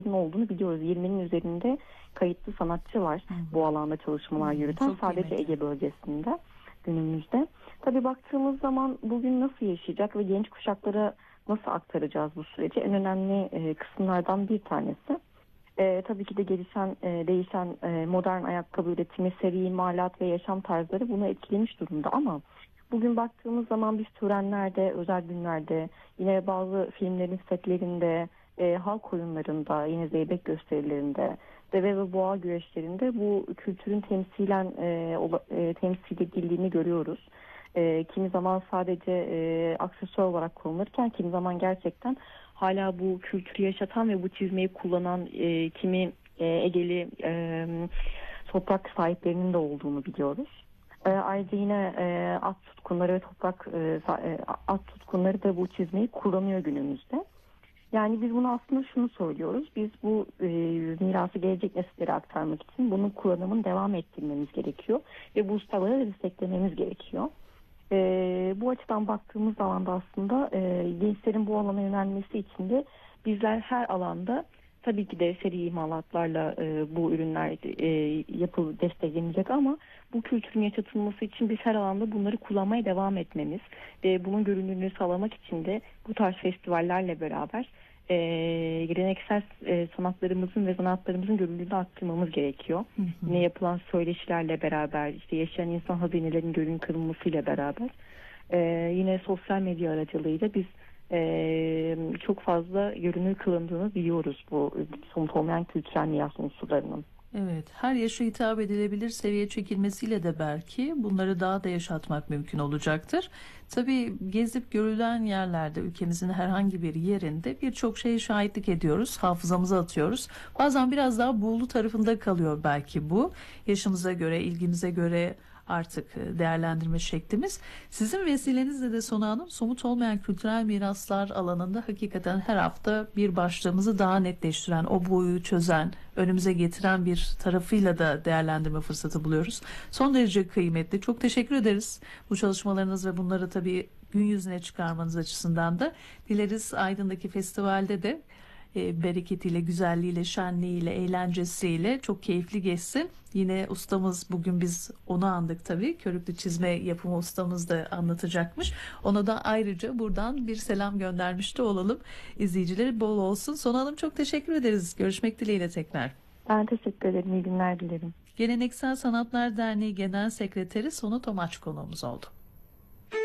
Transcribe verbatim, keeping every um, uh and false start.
olduğunu biliyoruz. yirminin üzerinde kayıtlı sanatçı var Hı hı. bu alanda çalışmalar Hı hı, yürüten. çok Sadece kıymetli. Ege bölgesinde günümüzde. Tabii baktığımız zaman bugün nasıl yaşayacak ve genç kuşaklara nasıl aktaracağız bu süreci? En önemli e, kısımlardan bir tanesi. E, tabii ki de gelişen, e, değişen e, modern ayakkabı üretimi, seri imalat ve yaşam tarzları bunu etkilemiş durumda ama bugün baktığımız zaman biz törenlerde, özel günlerde, yine bazı filmlerin setlerinde, e, halk oyunlarında, yine zeybek gösterilerinde, deve ve boğa güreşlerinde bu kültürün temsilen e, ola, e, temsil edildiğini görüyoruz. E, kimi zaman sadece e, aksesuar olarak kullanılırken kimi zaman gerçekten hala bu kültürü yaşatan ve bu çizmeyi kullanan e, kimi e, Egeli e, toprak sahiplerinin de olduğunu biliyoruz. E, ayrıca yine e, at tutkunları ve toprak e, e, at tutkunları da bu çizmeyi kullanıyor günümüzde. Yani biz bunu aslında şunu söylüyoruz. Biz bu e, mirası gelecek nesillere aktarmak için bunun kullanımını devam ettirmemiz gerekiyor ve bu ustaları desteklememiz gerekiyor. E, bu açıdan baktığımız zaman da aslında e, gençlerin bu alana yönelmesi için de bizler her alanda tabii ki de seri imalatlarla e, bu ürünler e, yapıl desteklenecek ama bu kültürün yaşatılması için biz her alanda bunları kullanmaya devam etmemiz ve bunun görünürlüğünü sağlamak için de bu tarz festivallerle beraber e, geleneksel e, sanatlarımızın ve sanatlarımızın görünürlüğünü arttırmamız gerekiyor. Hı hı. Yine yapılan söyleşilerle beraber, işte yaşayan insan hazinelerin görünür kılınmasıyla beraber e, yine sosyal medya aracılığıyla biz e, çok fazla görünür kılındığını biliyoruz bu somut olmayan kültürel miras unsurlarının. Evet, her yaşa hitap edilebilir seviye çekilmesiyle de belki bunları daha da yaşatmak mümkün olacaktır. Tabii gezip görülen yerlerde, ülkemizin herhangi bir yerinde birçok şeye şahitlik ediyoruz, hafızamıza atıyoruz. Bazen biraz daha buğulu tarafında kalıyor belki bu. Yaşımıza göre, ilgimize göre artık değerlendirme şeklimiz. Sizin vesilenizle de Sona Hanım, somut olmayan kültürel miraslar alanında hakikaten her hafta bir başlığımızı daha netleştiren, o boyu çözen, önümüze getiren bir tarafıyla da değerlendirme fırsatı buluyoruz. Son derece kıymetli. Çok teşekkür ederiz bu çalışmalarınız ve bunları tabii gün yüzüne çıkarmanız açısından da. Dileriz Aydın'daki festivalde de e, bereketiyle, güzelliğiyle, şenliğiyle, eğlencesiyle çok keyifli geçsin. Yine ustamız, bugün biz onu andık tabii. Körüklü çizme yapımı ustamız da anlatacakmış. Ona da ayrıca buradan bir selam göndermiş de olalım. İzleyicileri bol olsun. Sona Hanım, çok teşekkür ederiz. Görüşmek dileğiyle tekrar. Ben teşekkür ederim. İyi günler dilerim. Geleneksel Sanatlar Derneği Genel Sekreteri Sona Tomaç konuğumuz oldu.